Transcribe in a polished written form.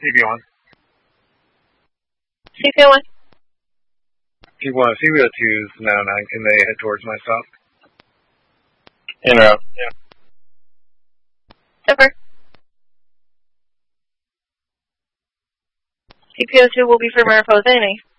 CP1. CP1. CP1, CP02 is 909. Can they head towards my stop? En route. Yeah. Over. CP02 will be for Mariposa, enemy.